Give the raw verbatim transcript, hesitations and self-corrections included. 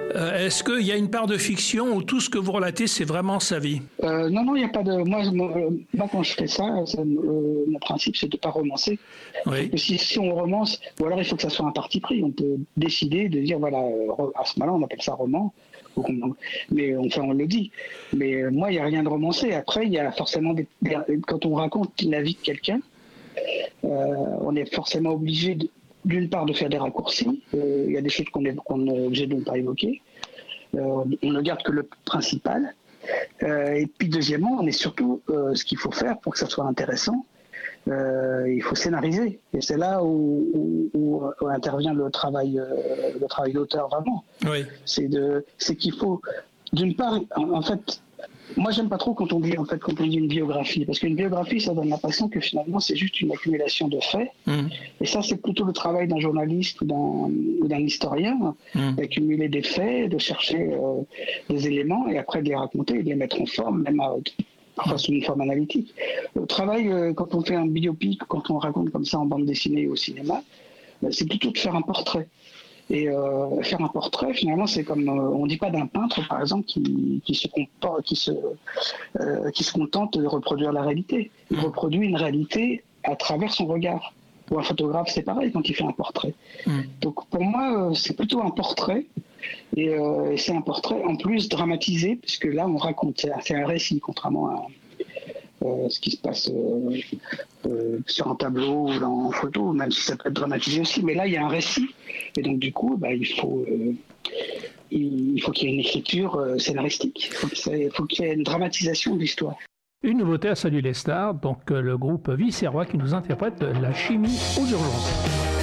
Euh, est-ce qu'il y a une part de fiction où tout ce que vous relatez, c'est vraiment sa vie? euh, Non, non, il n'y a pas de... Moi, moi, moi, quand je fais ça, ça euh, mon principe, c'est de ne pas romancer. Oui. Si, si on romance, ou alors il faut que ça soit un parti pris. On peut décider de dire, voilà, à ce moment-là, on appelle ça roman. Mais enfin, on le dit. Mais moi, il n'y a rien de romancé. Après, il y a forcément des, des, quand on raconte la vie de quelqu'un, euh, on est forcément obligé, de, d'une part, de faire des raccourcis. Euh, il y a des choses qu'on est, qu'on est obligé de ne pas évoquer. Euh, on ne garde que le principal. Euh, et puis, deuxièmement, on est surtout euh, ce qu'il faut faire pour que ça soit intéressant. Euh, il faut scénariser, et c'est là où, où, où, où intervient le travail, euh, le travail d'auteur vraiment. Oui. C'est de, c'est qu'il faut, d'une part, en, en fait, moi j'aime pas trop quand on dit en fait quand on dit une biographie, parce qu'une biographie ça donne l'impression que finalement c'est juste une accumulation de faits, mmh. et ça c'est plutôt le travail d'un journaliste ou d'un, ou d'un historien, mmh. d'accumuler des faits, de chercher euh, des éléments et après de les raconter et de les mettre en forme, même à parfois sous une forme analytique. Le travail, euh, quand on fait un biopic, quand on raconte comme ça en bande dessinée ou au cinéma, euh, c'est plutôt de faire un portrait. Et euh, faire un portrait, finalement, c'est comme, euh, on ne dit pas d'un peintre, par exemple, qui, qui, se, comporte, qui, se, euh, qui se contente de reproduire la réalité. Il reproduit une réalité à travers son regard. Ou un photographe, c'est pareil quand il fait un portrait. Mm. Donc pour moi, euh, c'est plutôt un portrait. Et, euh, et c'est un portrait en plus dramatisé, puisque là, on raconte, c'est un, c'est un récit, contrairement à euh, ce qui se passe euh, euh, sur un tableau ou en photo, même si ça peut être dramatisé aussi. Mais là, il y a un récit. Et donc, du coup, bah, il faut... Euh, il faut qu'il y ait une écriture euh, scénaristique. Il faut, il faut qu'il y ait une dramatisation de l'histoire. Une nouveauté à Salut les stars, donc le groupe Viscérois qui nous interprète La chimie aux urgences.